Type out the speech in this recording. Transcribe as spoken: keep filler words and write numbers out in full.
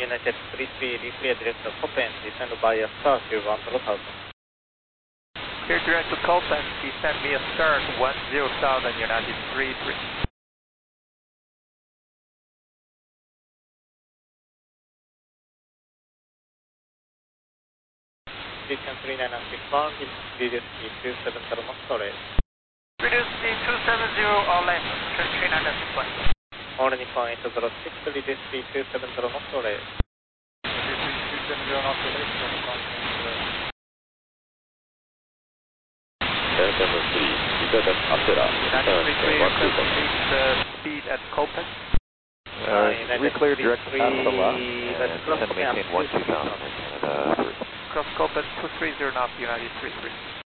United three three, declear direct to Copen, descend via star to one zero thousand. Clear direct to Copen, descend via star to one zero thousand, United three three. Descend three nine nine six one, reduce speed two seven zero knots or less. Reduce speed two seven zero or less, three nine nine six one. All Nippon eight zero six, reduce speed two seven zero knots or less. Reduce speed two seven zero knots or less, seven three, return at Acela. United three three, complete uh, speed at Copen. Uh, we clear direct to Acela and descend maintain one two thousand. Uh, Cross Copen two three zero knots, United three three.